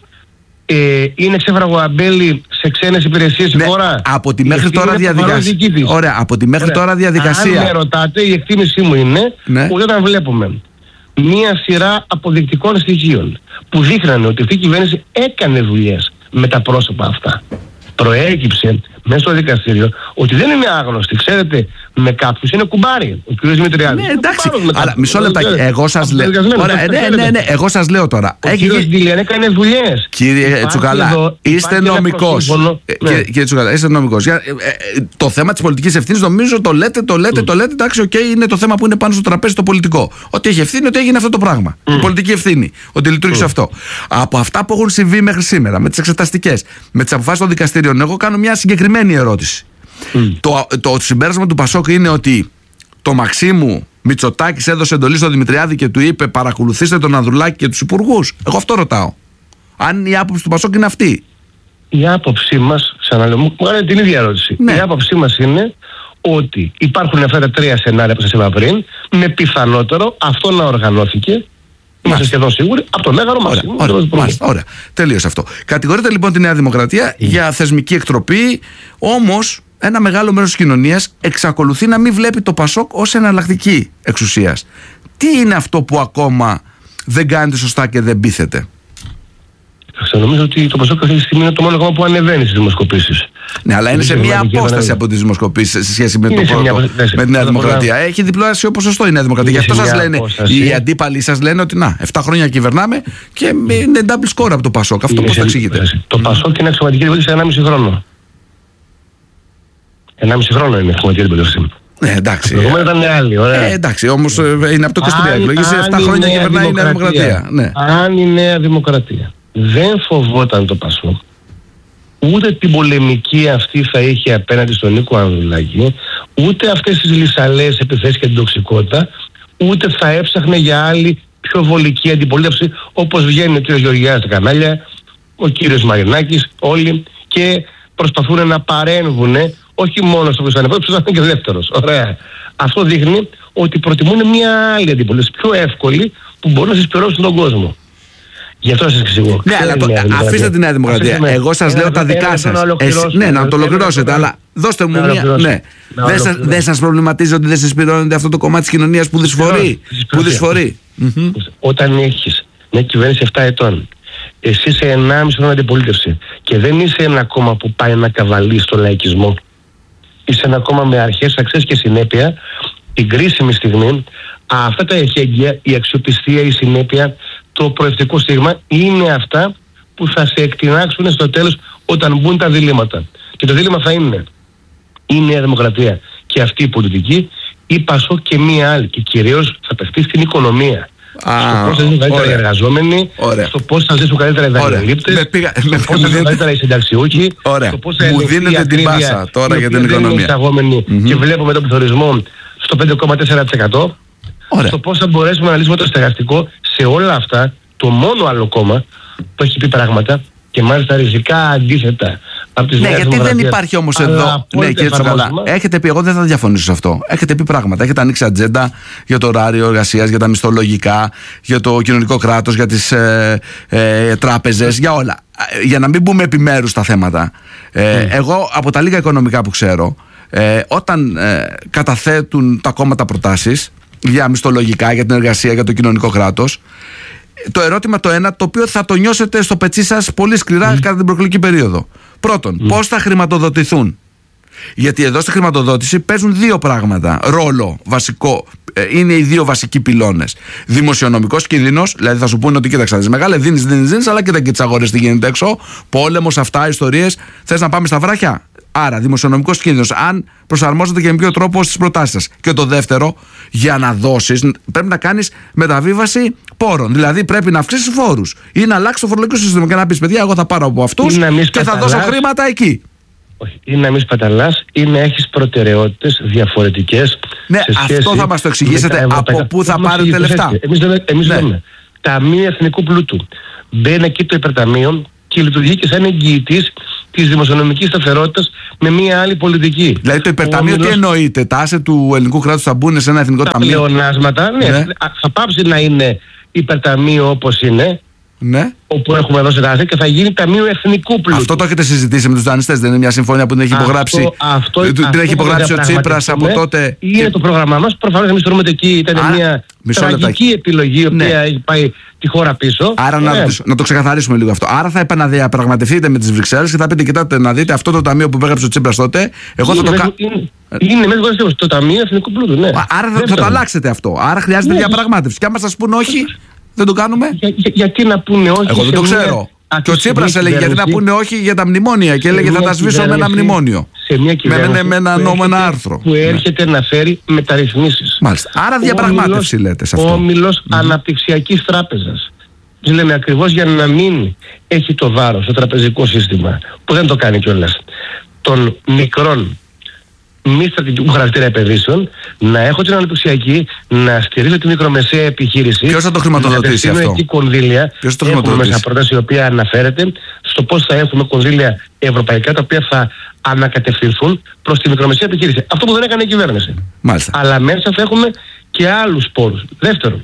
ε, είναι ξέφραγο αμπέλι σε ξένες υπηρεσίες, ναι, η χώρα. Από τη μέχρι τώρα διαδικασία. Ωραία, από τη μέχρι Ωραία. τώρα διαδικασία. Αν με ρωτάτε, η εκτίμησή μου είναι, ναι, ότι όταν βλέπουμε μία σειρά αποδεικτικών στοιχείων που δείχνανε ότι αυτή η κυβέρνηση έκανε δουλειές με τα πρόσωπα αυτά, προέκυψε μέσα στο δικαστήριο ότι δεν είναι άγνωστη. Ξέρετε, με κάποιους είναι κουμπάρι. Ο κ. Δημητριάδης. Ναι, εντάξει. Αλλά μισό λεπτάκι. Εγώ σας λέω. Ωραία, ναι, ναι, ναι. Εγώ σας λέω τώρα. Ο κ. Ντιλιάν έκανε δουλειές. Κύριε Τσουκαλά, είστε νομικός. Κύριε Τσουκαλά, είστε νομικός. Το θέμα της πολιτικής ευθύνης νομίζω το λέτε, το λέτε, το λέτε. Εντάξει, οκ, είναι το θέμα που είναι πάνω στο τραπέζι το πολιτικό. Ότι έχει ευθύνη, ότι έγινε αυτό το πράγμα. Η πολιτική ευθύνη. Ότι λειτουργήσε αυτό. Από αυτά που έχουν συμβεί μέχρι σήμερα, με τις εξεταστικές, με τις αποφάσεις των δικαστήριων, εγώ κάνω μια συγκεκριμένη ερώτηση. Mm. Το, το, το συμπέρασμα του Πασόκ είναι ότι το Μαξίμου Μητσοτάκης έδωσε εντολή στον Δημητριάδη και του είπε παρακολουθήστε τον Ανδρουλάκη και τους υπουργούς. Εγώ αυτό ρωτάω. Αν η άποψη του Πασόκ είναι αυτή. Η άποψή μας, ξαναλέω, μου έκανε την ίδια ερώτηση. Ναι. Η άποψή μας είναι ότι υπάρχουν αυτά τα τρία σενάρια που σας είπα πριν, με πιθανότερο αυτό να οργανώθηκε. Είμαστε σχεδόν σίγουροι από το Μέγαρο Μαξίμου. Ωραία, ωραία, μάλιστα, ωραία. Τελείωσε αυτό. Κατηγορείται λοιπόν τη Νέα Δημοκρατία mm. για θεσμική εκτροπή, όμως ένα μεγάλο μέρος της κοινωνίας εξακολουθεί να μην βλέπει το Πασόκ ως εναλλακτική εξουσίας. Τι είναι αυτό που ακόμα δεν κάνετε σωστά και δεν πείθετε? Νομίζω ότι το Πασόκ αυτή τη στιγμή είναι το μόνο κόμμα που ανεβαίνει στις δημοσκοπήσεις. Ναι, αλλά είναι σε μια απόσταση από τις δημοσκοπήσεις σε σχέση με, το πρώτο, με τη Νέα Δημοκρατία. Έχει διπλάσιο ποσοστό η Νέα Δημοκρατία. Γι' αυτό σας λένε, οι αντίπαλοι σας λένε ότι να, επτά χρόνια κυβερνάμε και είναι double score από το Πασόκ. Αυτό πώς το εξηγείτε? Το Πασόκ είναι αξιωματική αντιπολίτευση σε ενάμιση χρόνο. ενάμιση χρόνο είναι αξιωματική αντιπολίτευση. Ναι, εντάξει. Το ήταν άλλη, ωραία. Ε, εντάξει, όμως είναι από το είκοσι τρία εκλογές, σε επτά χρόνια κυβερνάει η Νέα Δημοκρατία. Ναι. Αν η Νέα Δημοκρατία δεν φοβόταν το Πασόκ, ούτε την πολεμική αυτή θα είχε απέναντι στον Νίκο Ανδρουλάκη, ούτε αυτές τις λυσαλές επιθέσεις και την τοξικότητα, ούτε θα έψαχνε για άλλη πιο βολική αντιπολίτευση, όπως βγαίνει ο κύριος Γεωργιάδης στα κανάλια, ο κύριος Μαρινάκης, όλοι, και προσπαθούν να παρέμβουν, όχι μόνο στο Χριστιανικό, που θα είναι και δεύτερος. Ωραία. Αυτό δείχνει ότι προτιμούν μια άλλη αντιπολίτευση, πιο εύκολη, που μπορούν να συσπηρώσουν τον κόσμο. Γι' αυτό σας εξηγώ. Ναι, αλλά το, αφήστε τη Νέα Δημοκρατία. Αφήστε Εγώ σας λέω τα δικά σας. Ναι, να το ολοκληρώσετε, αλλά δώστε μου μια. Ναι. Δεν σας, δεν σας προβληματίζει ότι δεν συσπηρώνεται αυτό το κομμάτι της κοινωνίας που δυσφορεί? Που δυσφορεί. Όταν έχεις μια κυβέρνηση επτά ετών, εσύ σε ενάμιση χρόνο αντιπολίτευση και δεν είσαι ένα κόμμα που πάει να καβαλεί στο λαϊκισμό, είσαι ένα κόμμα με αρχές, αξίες και συνέπεια, την κρίσιμη στιγμή, αυτά τα εχέγγυα, η αξιοπιστία, η συνέπεια, το προευτικό στίγμα είναι αυτά που θα σε εκτινάξουν στο τέλος όταν μπουν τα διλήμματα. Και το δίλημμα θα είναι η Νέα Δημοκρατία και αυτή η πολιτική, ή Πασόκ και μία άλλη. Και κυρίως θα παιχτεί στην οικονομία. Ah, στο πώς θα ζήσουν καλύτερα οι εργαζόμενοι, ωραία, στο πώς θα ζήσουν καλύτερα οι δανειολήπτες, στο πώς θα ζήσουν καλύτερα οι συνταξιούχοι, στο πώς θα ελεγχθεί η ακρίβεια τώρα για την οικονομία. Mm-hmm. Και βλέπουμε τον πληθωρισμό στο πέντε κόμμα τέσσερα τοις εκατό. Στο πώς θα μπορέσουμε να λύσουμε το στεγαστικό. Σε όλα αυτά, το μόνο άλλο κόμμα που έχει πει πράγματα, και μάλιστα ριζικά αντίθετα από τις ναι, γιατί δεν υπάρχει όμως εδώ. Ναι, κύριε Τσουκαλά, έχετε πει, εγώ δεν θα διαφωνήσω σε αυτό. Έχετε πει πράγματα. Έχετε ανοίξει ατζέντα για το ωράριο εργασίας, για τα μισθολογικά, για το κοινωνικό κράτος, για τις ε, ε, τράπεζες, για όλα. Για να μην μπούμε επιμέρους στα θέματα. Ε, mm. Εγώ, από τα λίγα οικονομικά που ξέρω, ε, όταν ε, καταθέτουν τα κόμματα προτάσεις για μισθολογικά, για την εργασία, για το κοινωνικό κράτος, το ερώτημα το ένα, το οποίο θα το νιώσετε στο πετσί σας πολύ σκληρά mm. κατά την προεκλογική περίοδο. Πρώτον, mm. πώς θα χρηματοδοτηθούν. Γιατί εδώ στη χρηματοδότηση παίζουν δύο πράγματα. Ρόλο βασικό. Είναι οι δύο βασικοί πυλώνες. Δημοσιονομικός κίνδυνος, δηλαδή θα σου πούνε ότι κοίταξε, μεγάλε δίνεις, δίνεις, δίνεις, αλλά κοίτα και τις αγορές τι γίνεται έξω. Πόλεμος, αυτά, ιστορίες. Θες να πάμε στα βράχια. Άρα, δημοσιονομικός κίνδυνος, αν προσαρμόζεται και με ποιο τρόπο στις προτάσεις σας. Και το δεύτερο, για να δώσεις, πρέπει να κάνεις μεταβίβαση πόρων. Δηλαδή, πρέπει να αυξήσεις φόρους ή να αλλάξεις το φορολογικό σύστημα και να πεις, παιδιά, εγώ θα πάρω από αυτούς και θα δώσω χρήματα εκεί. Όχι, ή να μην σπαταλάς ή να έχεις προτεραιότητες διαφορετικές. Ναι, σε σχέση αυτό θα μας το εξηγήσετε. Από πού θα πάρετε λεφτά. Εμείς λέμε, εμείς ναι. λέμε Ταμείο Εθνικού Πλούτου. Μπαίνει εκεί το υπερταμείο και λειτουργεί και σαν εγγυητής της δημοσιονομικής σταθερότητας με μια άλλη πολιτική. Δηλαδή το υπερταμείο τι εννοείται, τα άσε του ελληνικού κράτους θα μπουν σε ένα εθνικό τα ταμείο. Τα πλεονάσματα, ναι, ναι, θα πάψει να είναι υπερταμείο όπως είναι. Ναι. Όπου έχουμε δώσει τα και θα γίνει Ταμείο Εθνικού Πλούτου. Αυτό το έχετε συζητήσει με τους δανειστές, δεν είναι μια συμφωνία που την έχει υπογράψει, αυτό, αυτό, την αυτό έχει υπογράψει ο Τσίπρας από τότε. Είναι και... το πρόγραμμά μας. Προφανώς εμείς θεωρούμε ότι εκεί ήταν Άρα, μια τραγική λεπτά. επιλογή η οποία ναι. έχει πάει τη χώρα πίσω. Άρα ναι. να, το, να το ξεκαθαρίσουμε λίγο αυτό. Άρα θα επαναδιαπραγματευτείτε με τις Βρυξέλλες και θα πείτε, κοιτάτε να δείτε αυτό το ταμείο που υπέγραψε ο Τσίπρας τότε. Εγώ είναι, θα το είναι, είναι μέσα το Ταμείο Εθνικού Πλούτου. Ναι. Άρα θα, θα το αλλάξετε αυτό. Άρα χρειάζεται διαπραγμάτευση. Και άμα σας πούνε όχι. Δεν το κάνουμε. Για, για, γιατί να πούνε όχι. Εγώ δεν το ξέρω. Και ο Τσίπρας έλεγε γιατί να πούνε όχι για τα μνημόνια και έλεγε θα τα σβήσω με ένα μνημόνιο. Σε μια κυβέρνηση με, με ένα νόμο, ένα άρθρο. Που έρχεται ναι. να φέρει μεταρρυθμίσεις. Μάλιστα. Άρα διαπραγμάτευση λέτε σε αυτό. Ο όμιλος mm. αναπτυξιακής τράπεζας. Τους λέμε ακριβώς για να μην έχει το βάρος το τραπεζικό σύστημα, που δεν το κάνει κιόλας, των μικρών μη στρατηγικού χαρακτήρα επενδύσεων, να έχω την αναπτυξιακή, να στηρίζω τη μικρομεσαία επιχείρηση. Ποιος θα το χρηματοδοτήσει αυτό? Εκεί κονδύλια. Ποιος το έχουμε μέσα πρόταση η οποία αναφέρεται στο πώς θα έχουμε κονδύλια ευρωπαϊκά τα οποία θα ανακατευθυνθούν προς τη μικρομεσαία επιχείρηση. Αυτό που δεν έκανε η κυβέρνηση. Μάλιστα. Αλλά μέσα θα έχουμε και άλλους πόρους. Δεύτερον,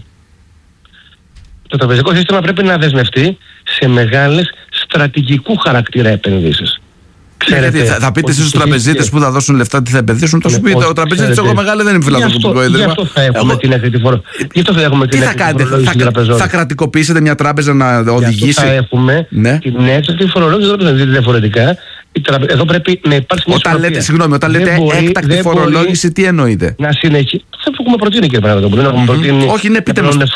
το τραπεζικό σύστημα πρέπει να δεσμευτεί σε μεγάλες στρατηγικού χαρακτήρα επενδύσεις. Ξέρετε, θα, θα πείτε στους τραπεζίτες που θα δώσουν λεφτά τι θα επενδύσουν, το σου πείτε. Ο τραπεζίτης εγώ μεγάλη δεν είναι φιλανθρωπικό ίδρυμα. Γι' αυτό θα έχουμε εγώ... την έκρητη φορολόγηση. Γι' αυτό θα έχουμε την έκρητη φορολόγηση τραπεζών. Θα κρατικοποιήσετε μια τράπεζα να οδηγήσει. Θα έχουμε ναι. την έκρητη φορολόγηση των τραπεζών. διαφορετικά. Εδώ πρέπει να υπάρξει μια όταν λέτε, συγγνώμη, όταν λέτε έκτακτη φορολόγηση, τι εννοείτε? Να συνεχίσει. Αυτό που έχουμε προτείνει, κύριε Παναγιώτοπουλο. Όχι, είναι πείτε μας.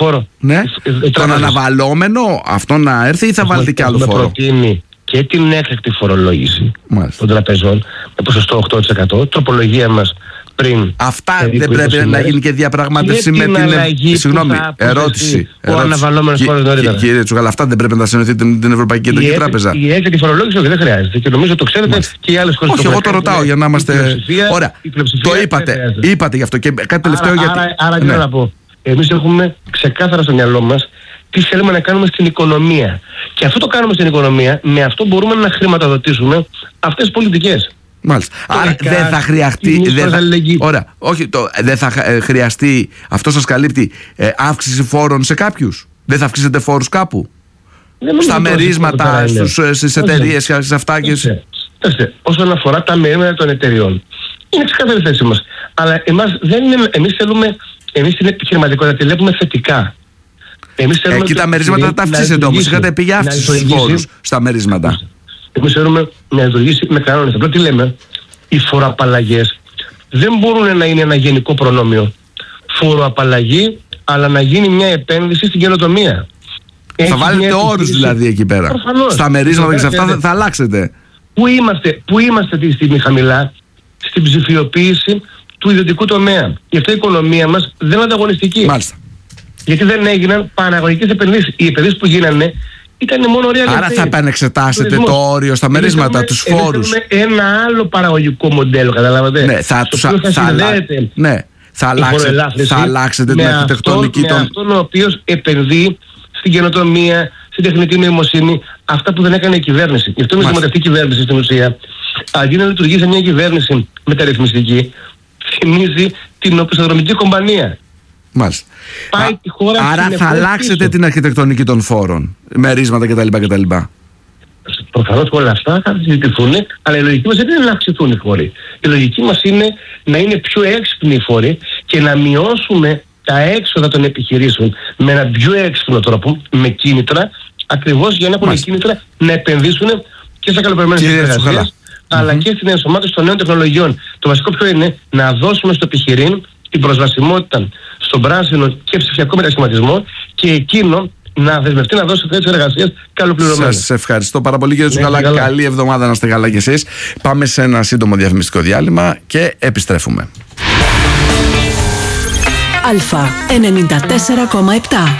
Τον αναβαλόμενο αυτό να έρθει ή θα βάλετε κι άλλο φόρο? Και την έκτακτη φορολόγηση Μάλιστα. των τραπεζών με ποσοστό οκτώ τοις εκατό. Τροπολογία μας πριν. Αυτά δεν πρέπει να μέρες. γίνει και διαπραγμάτευση με την. Συγγνώμη, ερώτηση. Ο αναβαλόμενος φόρος νωρίτερα. Κύριε Τσουκαλά, αυτά δεν πρέπει να συνοηθείτε με την Ευρωπαϊκή Κεντρική Τράπεζα? Η έκτακτη φορολόγηση όχι, δεν χρειάζεται. Και νομίζω το ξέρετε Μάλιστα. και οι άλλες χώρες. Όχι, εγώ το ρωτάω για να είμαστε. Ωραία. Το είπατε. Είπατε γι' αυτό. Και κάτι τελευταίο γιατί. Άρα τι να πω. Εμείς έχουμε ξεκάθαρα στο μυαλό μας τι θέλουμε να κάνουμε στην οικονομία. Και αυτό το κάνουμε στην οικονομία, με αυτό μπορούμε να χρηματοδοτήσουμε αυτές τις πολιτικές. Μάλιστα. Άρα δεν θα χρειαστεί. Δεν θα, ωραία. Όχι, το, δεν θα χρειαστεί, αυτό σας καλύπτει, ε, αύξηση φόρων σε κάποιους? Δεν θα αυξήσετε φόρους κάπου? Στα μερίσματα, στις εταιρείες και σε αυτά και. Κοιτάξτε, όσον αφορά τα μερίσματα των εταιρεών, είναι ξεκάθαρη θέση μας. Αλλά εμάς δεν είναι, εμείς θέλουμε, εμείς την επιχειρηματικότητα τη βλέπουμε θετικά. Εκεί τα μερίσματα θα τα αυξήσετε όμως. Είχατε πει για αύξηση φόρους στα μερίσματα. Εμείς θέλουμε να λειτουργήσει με κανόνες. Απλά τι λέμε, οι φοροαπαλλαγές δεν μπορούν να είναι ένα γενικό προνόμιο. Φοροαπαλλαγή, αλλά να γίνει μια επένδυση στην καινοτομία. Θα βάλετε όρους δηλαδή εκεί πέρα. Προφανώς. Στα μερίσματα και σε αυτά θα, θα αλλάξετε. Πού είμαστε, πού είμαστε αυτή τη στιγμή χαμηλά? Στην ψηφιοποίηση του ιδιωτικού τομέα. Γι' αυτό η οικονομία μας δεν είναι ανταγωνιστική. Μάλιστα. Γιατί δεν έγιναν παραγωγικές επενδύσεις. Οι επενδύσεις που γίνανε ήταν μόνο real estate. Άρα θα επανεξετάσετε το όριο στα μερίσματα, τους φόρους. Ένα άλλο παραγωγικό μοντέλο, καταλάβατε. Ναι, θα, τους, θα, θα, θα, ναι, θα, αλλάξετε, θα αλλάξετε την αρχιτεκτονική των. Με αυτόν ο οποίος επενδύει στην καινοτομία, στην τεχνητή νοημοσύνη, αυτά που δεν έκανε η κυβέρνηση. Γι' αυτό είναι σημαντική η κυβέρνηση στην ουσία. Αντί να λειτουργεί σε μια κυβέρνηση μεταρρυθμιστική, θυμίζει την οπισθοδρομική κομπανία. Μάλιστα. Πάει Α, τη χώρα άρα θα αλλάξετε πίσω. Την αρχιτεκτονική των φόρων, μερίσματα κτλ. κτλ. Προφανώς όλα αυτά θα συζητηθούν, αλλά η λογική μας δεν είναι να αυξηθούν οι φόροι. Η λογική μας είναι να είναι πιο έξυπνοι οι φόροι και να μειώσουμε τα έξοδα των επιχειρήσεων με έναν πιο έξυπνο τρόπο, με κίνητρα, ακριβώς για να έχουν Μάλιστα. κίνητρα να επενδύσουν και σε καλοπερμένες εργασίες, αλλά mm-hmm. και στην ενσωμάτωση των νέων τεχνολογιών. Το βασικό ποιο είναι να δώσουμε στο επιχειρήν την προσβασιμότητα στον πράσινο και ψηφιακό μετασχηματισμό και εκείνο να δεσμευτεί να δώσει θέσεις εργασίας καλοπληρωμένες. Σας ευχαριστώ πάρα πολύ κύριε Τσουκαλά. Ναι, καλή εβδομάδα να είστε καλά κι εσείς. Πάμε σε ένα σύντομο διαφημιστικό διάλειμμα και επιστρέφουμε. Αλφα ενενήντα τέσσερα κόμμα επτά.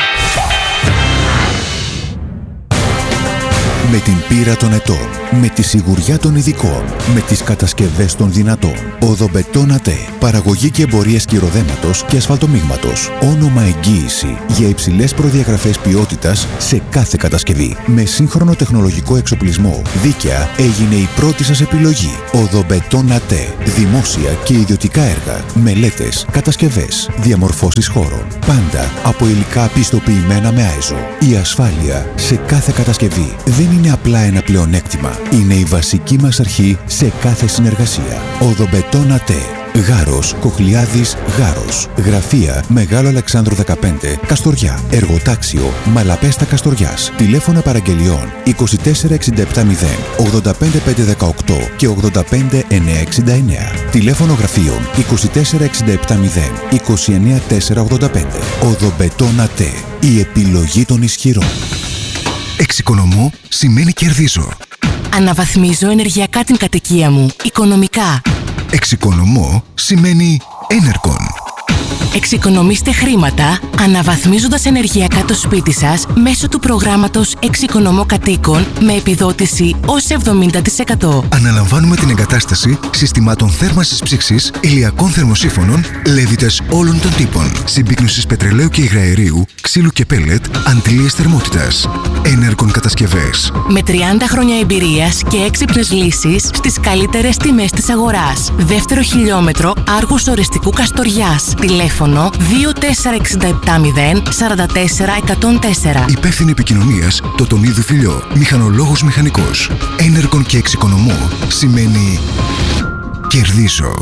Με την πείρα των ετών, με τη σιγουριά των ειδικών, με τις κατασκευές των δυνατών. Οδομπετόν ΑΤΕ. Παραγωγή και εμπορία σκυροδέματος και ασφαλτομίγματος. Όνομα εγγύηση για υψηλές προδιαγραφές ποιότητας σε κάθε κατασκευή. Με σύγχρονο τεχνολογικό εξοπλισμό, δίκαια έγινε η πρώτη σας επιλογή. Οδομπετόν ΑΤΕ. Δημόσια και ιδιωτικά έργα, μελέτες, κατασκευές, διαμορφώσεις χώρων. Πάντα από υλικά πιστοποιημένα με άιζο. Η ασφάλεια σε κάθε κατασκευή δεν είναι απλά ένα πλεονέκτημα. Είναι η βασική μας αρχή σε κάθε συνεργασία. Οδομπετόν ΑΤΕ. Γάρος, Κοχλιάδης, Γάρος. Γραφεία Μεγάλο Αλεξάνδρου δεκαπέντε, Καστοριά. Εργοτάξιο Μαλαπέστα Καστοριάς. Τηλέφωνα παραγγελιών είκοσι τέσσερα εξήντα επτά μηδέν ογδόντα πέντε πεντακόσια δεκαοκτώ και ογδόντα πέντε εννιακόσια εξήντα εννέα. Τηλέφωνο γραφείων είκοσι τέσσερα εξήντα επτά μηδέν είκοσι εννέα τετρακόσια ογδόντα πέντε. Οδομπετόν ΑΤΕ. Η επιλογή των ισχυρών. Εξοικονομώ σημαίνει κερδίζω. Αναβαθμίζω ενεργειακά την κατοικία μου, οικονομικά. Εξοικονομώ σημαίνει Enercon. Εξοικονομήστε χρήματα αναβαθμίζοντας ενεργειακά το σπίτι σας μέσω του προγράμματος Εξοικονομώ Κατοίκων με επιδότηση ως εβδομήντα τοις εκατό. Αναλαμβάνουμε την εγκατάσταση συστημάτων θέρμανσης ψήξης, ηλιακών θερμοσύφωνων, λέβητες όλων των τύπων, συμπίκνωσης πετρελαίου και υγραερίου, ξύλου και πέλετ, αντλίες θερμότητας. Enercon κατασκευές. Με τριάντα χρόνια εμπειρίας και έξυπνες λύσεις στις καλύτερες τιμές της αγοράς. Δεύτερο χιλιόμετρο Άργους Οριστικού Καστοριάς. Τηλέφωνο δύο τέσσερα εξήντα επτά μηδέν σαράντα τέσσερα εκατόν τέσσερα. Υπεύθυνη επικοινωνίας Τοτονίδου Φιλιό. Μηχανολόγος μηχανικός. Enercon και εξοικονομώ σημαίνει κερδίζω.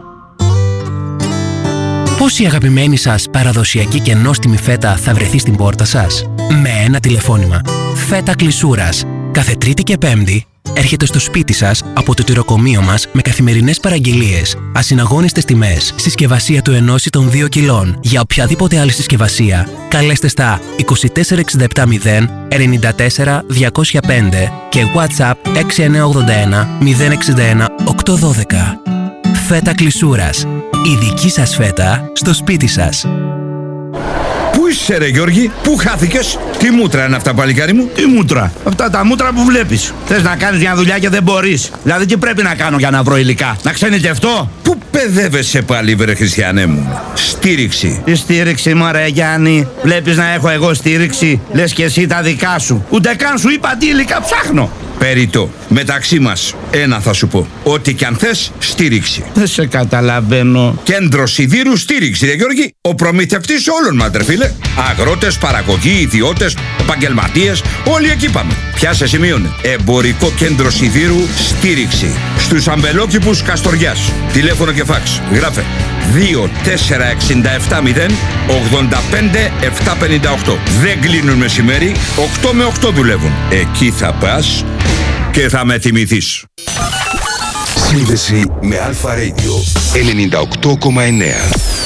Πώς η αγαπημένη σας παραδοσιακή και νόστιμη φέτα θα βρεθεί στην πόρτα σας? Με ένα τηλεφώνημα. Φέτα Κλεισούρας. Κάθε Τρίτη και Πέμπτη έρχεται στο σπίτι σας από το τυροκομείο μας με καθημερινές παραγγελίες, ασυναγώνιστες τιμές, συσκευασία του ενός ή των δύο κιλών. Για οποιαδήποτε άλλη συσκευασία, καλέστε στα είκοσι τέσσερα εξήντα επτά μηδέν ενενήντα τέσσερα διακόσια πέντε και WhatsApp έξι εννιά ογδόντα ένα μηδέν εξήντα ένα οκτακόσια δώδεκα. Φέτα Κλεισούρας. Η δική σας φέτα στο σπίτι σας. Πού είσαι ρε Γιώργη, πού χάθηκες? Τι μούτρα είναι αυτά παλικάρι μου? Τι μούτρα? Αυτά τα μούτρα που βλέπεις. Θες να κάνεις μια δουλειά και δεν μπορείς. Δηλαδή τι πρέπει να κάνω για να βρω υλικά? Να ξενιτευτώ? Πού παιδεύεσαι πάλι βρε Χριστιανέ μου? Στήριξη. Τι στήριξη μωρέ Γιάννη? Βλέπεις να έχω εγώ στήριξη? Λες και εσύ τα δικά σου. Ούτε καν σου είπα τι υλικά ψάχνω. Περιττό. Μεταξύ μας, ένα θα σου πω. Ό,τι κι αν θες, στήριξη. Δεν σε καταλαβαίνω. Κέντρο Σιδήρου στήριξη, ρε Γιώργη. Ο προμηθευτής όλων μας, ρε φίλε. Αγρότες, παραγωγοί, ιδιώτες, επαγγελματίες, όλοι εκεί πάμε. Πιάσε σημείωνε. Εμπορικό κέντρο Σιδήρου στήριξη. Στους αμπελόκηπους Καστοριάς. Τηλέφωνο και φάξ. Γράφε δύο τέσσερα εξήντα επτά μηδέν ογδόντα πέντε επτακόσια πενήντα οκτώ. Δεν κλείνουν μεσημέρι, οκτώ με οκτώ δουλεύουν. Εκεί θα πας και θα με θυμηθείς. Σύνδεση με Αλφα Radio ενενήντα οκτώ κόμμα εννέα.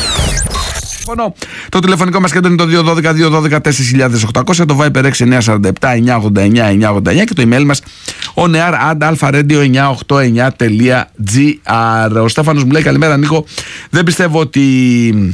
Το τηλεφωνικό μας κέντρο είναι το δύο ένα δύο δύο ένα δύο τέσσερα οκτακόσια, το Viber έξι εννιά τέσσερα επτά εννιά ογδόντα εννιά εννιά ογδόντα εννιά και το email μας oneair at alfaradio εννιακόσια ογδόντα εννιά τελεία τζι άρ. Ο Στέφανος μου λέει καλημέρα Νίκο, δεν πιστεύω ότι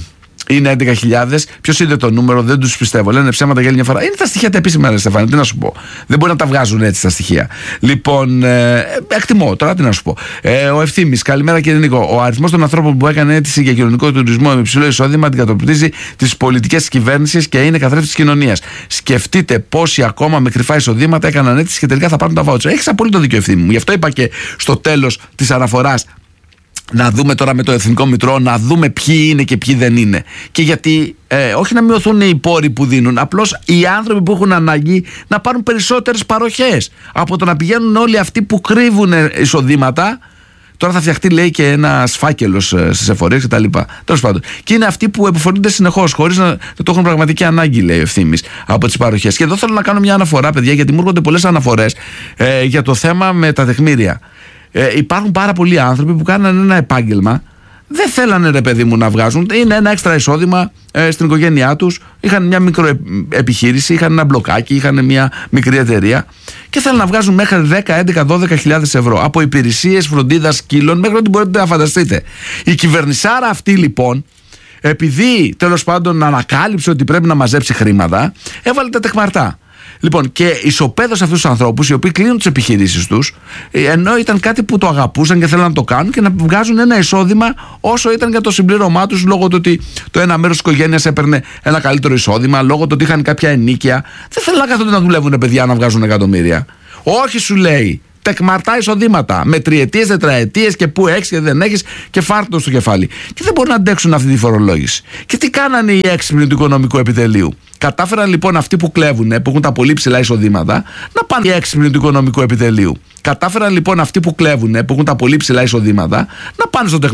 είναι έντεκα χιλιάδες. Ποιος είδε το νούμερο, δεν τους πιστεύω. Λένε ψέματα για άλλη μια φορά. Είναι τα στοιχεία τα επίσημα, ρε Στεφάνη, τι να σου πω. Δεν μπορεί να τα βγάζουν έτσι τα στοιχεία. Λοιπόν, ε, εκτιμώ τώρα, τι να σου πω. Ε, ο Ευθύμης, καλημέρα κύριε Νίκο. Ο αριθμός των ανθρώπων που έκανε αίτηση για κοινωνικό τουρισμό με υψηλό εισόδημα αντικατοπτρίζει τις πολιτικές της κυβέρνησης και είναι καθρέφτης της κοινωνίας. Σκεφτείτε πόσοι ακόμα με κρυφά εισοδήματα έκαναν αίτηση και τελικά θα πάρουν τα βάουτσερ. Έχεις απόλυτο δίκιο, Ευθύμη μου. Γι' αυτό είπα και στο τέλος της αναφοράς. Να δούμε τώρα με το Εθνικό Μητρό, να δούμε ποιοι είναι και ποιοι δεν είναι. Και γιατί, ε, όχι να μειωθούν οι πόροι που δίνουν, απλώς οι άνθρωποι που έχουν ανάγκη να πάρουν περισσότερες παροχές. Από το να πηγαίνουν όλοι αυτοί που κρύβουν εισοδήματα. Τώρα θα φτιαχτεί, λέει, και ένας φάκελος στις εφορίες κτλ. Τέλος πάντων. Και είναι αυτοί που επιφορούνται συνεχώς, χωρίς να, να το έχουν πραγματική ανάγκη, λέει ο Ευθύμης, από τις παροχές. Και εδώ θέλω να κάνω μια αναφορά, παιδιά, γιατί μου έρχονται πολλές αναφορές ε, για το θέμα με τα τεκμήρια. Ε, υπάρχουν πάρα πολλοί άνθρωποι που κάνανε ένα επάγγελμα, δεν θέλανε, ρε παιδί μου, να βγάζουν. Είναι ένα έξτρα εισόδημα ε, στην οικογένειά τους. Είχαν μια μικροεπιχείρηση, είχαν ένα μπλοκάκι, είχαν μια μικρή εταιρεία και θέλουν να βγάζουν μέχρι δέκα, έντεκα, δώδεκα χιλιάδες ευρώ από υπηρεσίες φροντίδας σκύλων μέχρι ό,τι μπορείτε να φανταστείτε. Η κυβερνησάρα αυτή, λοιπόν, επειδή τέλος πάντων ανακάλυψε ότι πρέπει να μαζέψει χρήματα, έβαλε τα τεκμαρτά. Λοιπόν, και ισοπαίδωσε αυτούς τους ανθρώπους οι οποίοι κλείνουν τις επιχειρήσεις τους, ενώ ήταν κάτι που το αγαπούσαν και θέλουν να το κάνουν και να βγάζουν ένα εισόδημα όσο ήταν για το συμπλήρωμά τους, λόγω του ότι το ένα μέρος της οικογένειας έπαιρνε ένα καλύτερο εισόδημα, λόγω του ότι είχαν κάποια ενοίκια. Δεν θέλουν να κάθονται να δουλεύουν, παιδιά, να βγάζουν εκατομμύρια. Όχι, σου λέει. Τεκμαρτά εισοδήματα με τριετίες, τετραετίες και που έχεις και δεν έχεις και φάρτο στο κεφάλι. Και δεν μπορούν να αντέξουν αυτή τη φορολόγηση. Και τι κάνανε οι έξυπνοι του οικονομικού επιτελείου? Κατάφεραν λοιπόν αυτοί που κλέβουν, που έχουν τα πολύ ψηλά εισοδήματα, να πάνε οι έξυπνοι του οικονομικού επιτελείου. Κατάφεραν λοιπόν αυτοί που κλέβουν, που έχουν τα πολύ ψηλά εισοδήματα, να πάνε στο τεκμαρτά.